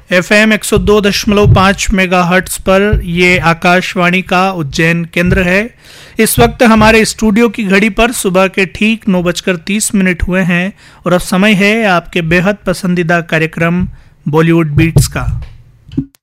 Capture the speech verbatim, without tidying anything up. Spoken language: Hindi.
एफ एम एक सौ दो दशमलव पाँच मेगा हर्ट्स पर यह आकाशवाणी का उज्जैन केंद्र है। इस वक्त हमारे स्टूडियो की घड़ी पर सुबह के ठीक नौ बजकर तीस मिनट हुए हैं और अब समय है आपके बेहद पसंदीदा कार्यक्रम बॉलीवुड बीट्स का।